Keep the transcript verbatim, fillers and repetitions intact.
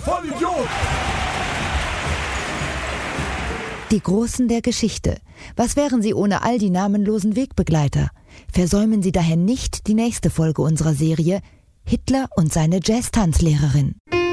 Vollidiot! Die Großen der Geschichte. Was wären sie ohne all die namenlosen Wegbegleiter? Versäumen Sie daher nicht die nächste Folge unserer Serie Hitler und seine Jazz-Tanzlehrerin.